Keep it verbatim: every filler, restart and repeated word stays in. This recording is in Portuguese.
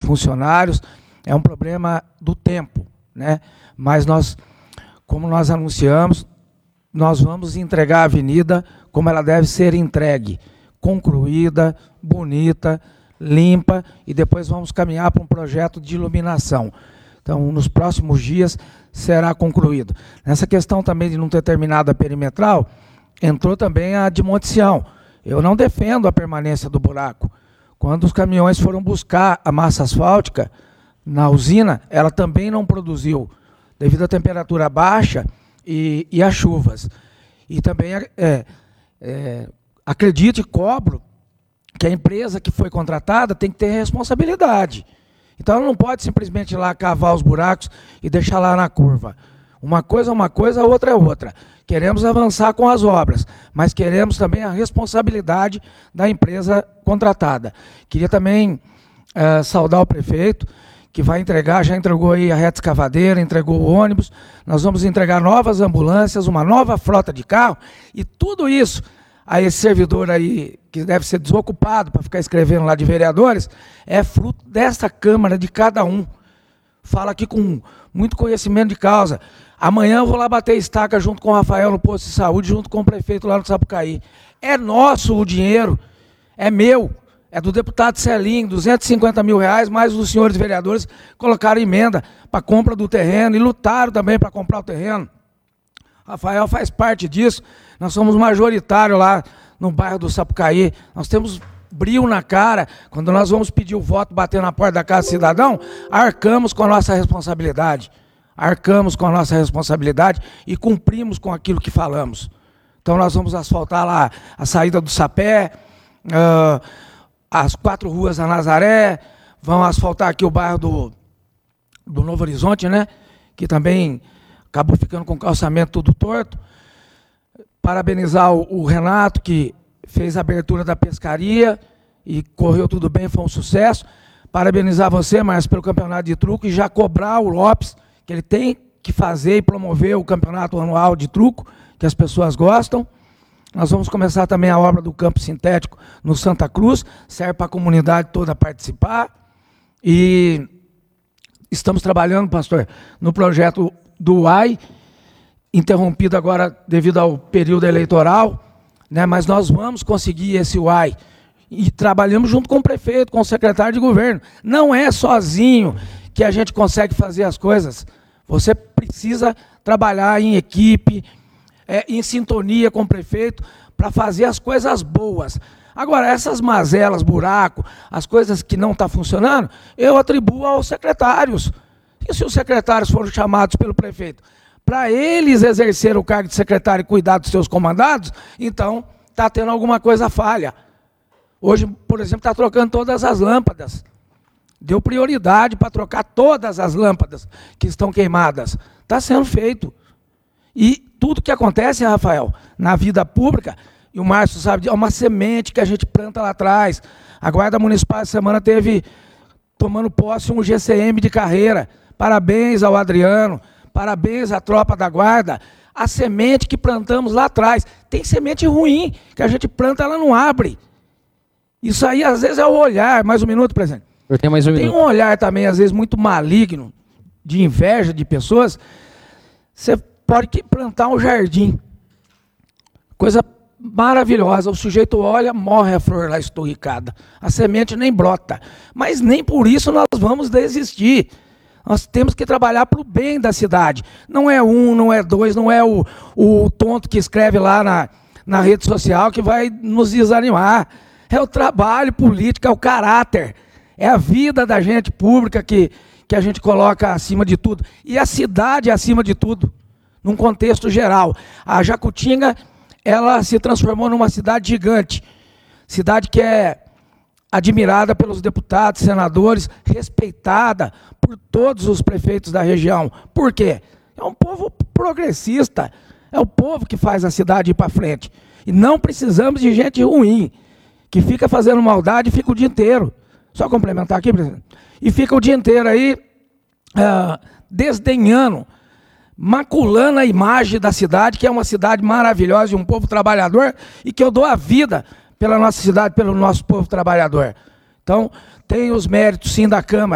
funcionários, é um problema do tempo, né? Mas nós, como nós anunciamos, nós vamos entregar a avenida como ela deve ser entregue, concluída, bonita, limpa, e depois vamos caminhar para um projeto de iluminação. Então, nos próximos dias será concluído. Nessa questão também de não ter terminado a perimetral, entrou também a de Monte Sião. Eu não defendo a permanência do buraco. Quando os caminhões foram buscar a massa asfáltica na usina, ela também não produziu, devido à temperatura baixa e, e às chuvas. E também é, é, acredito e cobro que a empresa que foi contratada tem que ter responsabilidade. Então ela não pode simplesmente ir lá cavar os buracos e deixar lá na curva. Uma coisa é uma coisa, a outra é outra. Queremos avançar com as obras, mas queremos também a responsabilidade da empresa contratada. Queria também uh, saudar o prefeito, que vai entregar, já entregou aí a reta escavadeira, entregou o ônibus, nós vamos entregar novas ambulâncias, uma nova frota de carro, e tudo isso a esse servidor aí, que deve ser desocupado para ficar escrevendo lá de vereadores, é fruto dessa Câmara, de cada um. Fala aqui com muito conhecimento de causa. Amanhã eu vou lá bater estaca junto com o Rafael no posto de saúde, junto com o prefeito lá no Sapucaí. É nosso o dinheiro, é meu, é do deputado Celinho, duzentos e cinquenta mil reais, mais os senhores vereadores colocaram emenda para a compra do terreno e lutaram também para comprar o terreno. Rafael faz parte disso, nós somos majoritários lá no bairro do Sapucaí, nós temos brilho na cara, quando nós vamos pedir o voto, bater na porta da Casa do Cidadão, arcamos com a nossa responsabilidade, arcamos com a nossa responsabilidade e cumprimos com aquilo que falamos. Então nós vamos asfaltar lá a saída do Sapé, uh, as quatro ruas da Nazaré, vamos asfaltar aqui o bairro do, do Novo Horizonte, né, que também acabou ficando com o calçamento tudo torto. Parabenizar o, o Renato, que fez a abertura da pescaria e correu tudo bem, foi um sucesso. Parabenizar você, Márcio, pelo campeonato de truco e já cobrar o Lopes, que ele tem que fazer e promover o campeonato anual de truco, que as pessoas gostam. Nós vamos começar também a obra do campo sintético no Santa Cruz, serve para a comunidade toda participar. E estamos trabalhando, pastor, no projeto do U A I, interrompido agora devido ao período eleitoral, né, mas nós vamos conseguir esse U A I. E trabalhamos junto com o prefeito, com o secretário de governo. Não é sozinho que a gente consegue fazer as coisas. Você precisa trabalhar em equipe, é, em sintonia com o prefeito, para fazer as coisas boas. Agora, essas mazelas, buraco, as coisas que não estão funcionando, eu atribuo aos secretários. E se os secretários foram chamados pelo prefeito para eles exercer o cargo de secretário e cuidar dos seus comandados, então está tendo alguma coisa falha. Hoje, por exemplo, está trocando todas as lâmpadas. Deu prioridade para trocar todas as lâmpadas que estão queimadas. Está sendo feito. E tudo que acontece, Rafael, na vida pública, e o Márcio sabe, é uma semente que a gente planta lá atrás. A Guarda Municipal essa semana teve, tomando posse, um G C M de carreira. Parabéns ao Adriano, parabéns à tropa da Guarda. A semente que plantamos lá atrás. Tem semente ruim, que a gente planta, ela não abre. Isso aí, às vezes, é o olhar. Mais um minuto, presidente. Eu tenho mais um Tem minuto. um olhar também, às vezes, muito maligno, de inveja de pessoas. Você pode plantar um jardim. Coisa maravilhosa. O sujeito olha, morre a flor lá esturricada. A semente nem brota. Mas nem por isso nós vamos desistir. Nós temos que trabalhar para o bem da cidade. Não é um, não é dois, não é o, o tonto que escreve lá na, na rede social que vai nos desanimar. É o trabalho político, é o caráter. É a vida da gente pública que, que a gente coloca acima de tudo. E a cidade acima de tudo, num contexto geral. A Jacutinga, ela se transformou numa cidade gigante. Cidade que é admirada pelos deputados, senadores, respeitada por todos os prefeitos da região. Por quê? É um povo progressista, é o povo que faz a cidade ir para frente. E não precisamos de gente ruim, que fica fazendo maldade e fica o dia inteiro. Só complementar aqui, presidente. E fica o dia inteiro aí uh, desdenhando, maculando a imagem da cidade, que é uma cidade maravilhosa, de um povo trabalhador, e que eu dou a vida pela nossa cidade, pelo nosso povo trabalhador. Então, tem os méritos, sim, da Câmara.